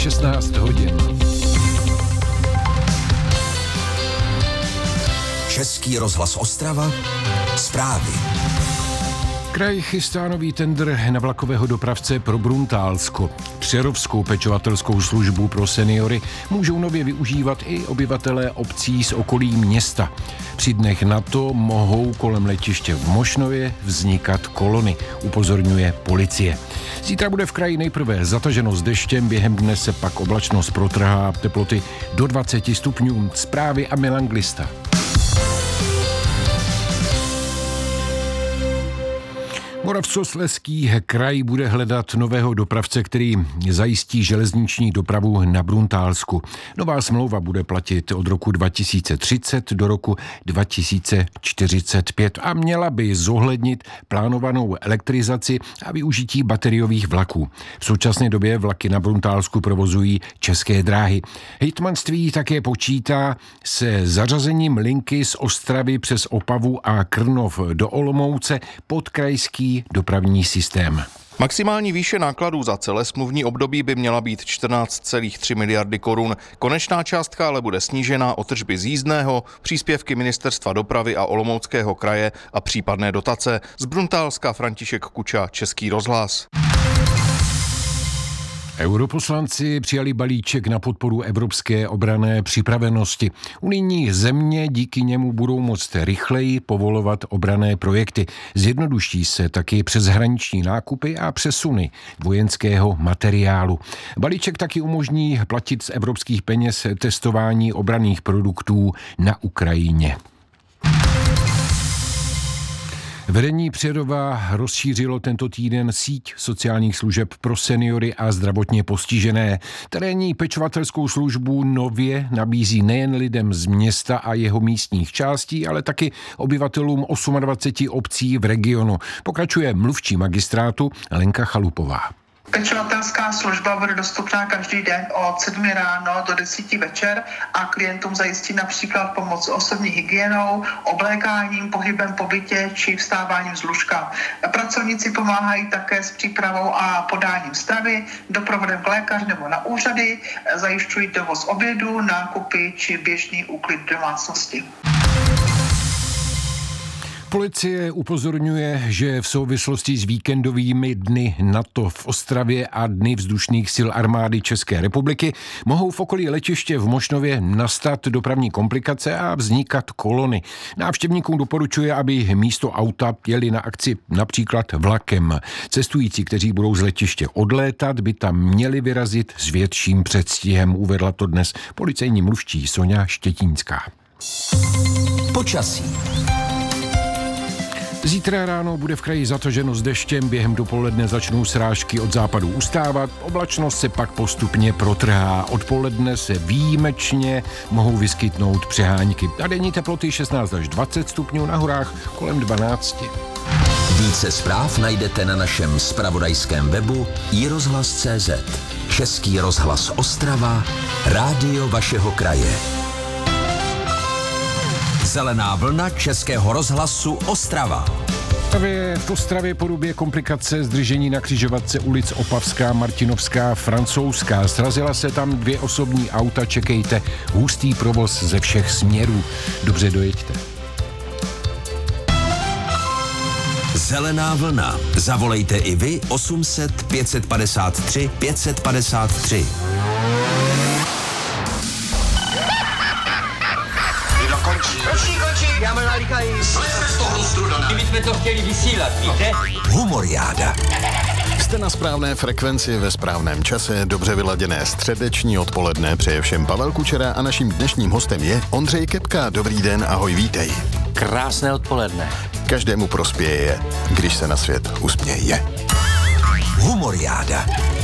16 hodin. Český rozhlas Ostrava, zprávy. Kraj chystá nový tendr na vlakového dopravce pro Bruntálsko. Přerovskou pečovatelskou službu pro seniory můžou nově využívat i obyvatelé obcí z okolí města. Při dnech NATO mohou kolem letiště v Mošnově vznikat kolony, upozorňuje policie. Zítra bude v kraji nejprve zataženo s deštěm, během dne se pak oblačnost protrhá, teploty do 20 stupňů. Zprávy a Milan Glista. Moravskoslezský kraj bude hledat nového dopravce, který zajistí železniční dopravu na Bruntálsku. Nová smlouva bude platit od roku 2030 do roku 2045 a měla by zohlednit plánovanou elektrizaci a využití bateriových vlaků. V současné době vlaky na Bruntálsku provozují České dráhy. Hejtmanství také počítá se zařazením linky z Ostravy přes Opavu a Krnov do Olomouce pod krajský dopravní systém. Maximální výše nákladů za celé smluvní období by měla být 14,3 miliardy korun. Konečná částka ale bude snížena o tržby z jízdného, příspěvky Ministerstva dopravy a Olomouckého kraje a případné dotace. Z Bruntálska František Kuča, Český rozhlas. Europoslanci přijali balíček na podporu evropské obranné připravenosti. Unijní země díky němu budou moct rychleji povolovat obranné projekty. Zjednoduší se taky přeshraniční nákupy a přesuny vojenského materiálu. Balíček taky umožní platit z evropských peněz testování obranných produktů na Ukrajině. Vedení Přerova rozšířilo tento týden síť sociálních služeb pro seniory a zdravotně postižené. Terénní pečovatelskou službu nově nabízí nejen lidem z města a jeho místních částí, ale taky obyvatelům 28 obcí v regionu. Pokračuje mluvčí magistrátu Lenka Chalupová. Pečovatelská služba bude dostupná každý den od 7 ráno do 10 večer a klientům zajistí například pomoc osobní hygienou, oblékáním, pohybem po bytě či vstáváním z lůžka. Pracovníci pomáhají také s přípravou a podáním stravy, doprovodem k lékaři nebo na úřady, zajišťují dovoz obědů, nákupy či běžný úklid domácnosti. Policie upozorňuje, že v souvislosti s víkendovými dny NATO v Ostravě a dny vzdušných sil armády České republiky mohou v okolí letiště v Mošnově nastat dopravní komplikace a vznikat kolony. Návštěvníkům doporučuje, aby místo auta jeli na akci například vlakem. Cestující, kteří budou z letiště odlétat, by tam měli vyrazit s větším předstihem, uvedla to dnes policejní mluvčí Soňa Štětínská. Počasí. Zítra ráno bude v kraji zataženo s deštěm, během dopoledne začnou srážky od západu ustávat, oblačnost se pak postupně protrhá. Odpoledne se výjimečně mohou vyskytnout přehánky. A denní teploty 16 až 20 stupňů, na horách kolem 12. Více zpráv najdete na našem zpravodajském webu iRozhlas.cz. Český rozhlas Ostrava, rádio vašeho kraje. Zelená vlna Českého rozhlasu Ostrava. V Ostravě podobě komplikace zdržení na křižovatce ulic Opavská, Martinovská, Francouzská. Srazila se tam 2 osobní auta, čekejte, hustý provoz ze všech směrů. Dobře dojeďte. Zelená vlna. Zavolejte i vy 800 553 553. Já mám nalíkají. Kdybychom to chtěli vysílat, víte? Humoriáda. Jste na správné frekvenci ve správném čase, dobře vyladěné středeční odpoledne přeje všem Pavel Kučera a naším dnešním hostem je Ondřej Kepka. Dobrý den, ahoj, vítej. Krásné odpoledne. Každému prospěje, když se na svět usměje. Humoriáda.